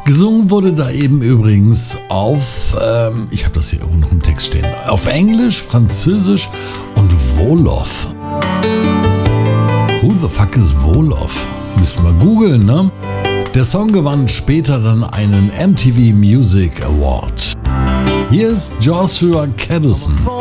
Gesungen wurde da eben übrigens auf, ich habe das hier irgendwo noch im Text stehen, auf Englisch, Französisch und Wolof. Who the fuck is Wolof? Müssen wir googeln, ne? Der Song gewann später dann einen MTV Music Award. Hier ist Joshua Caddison.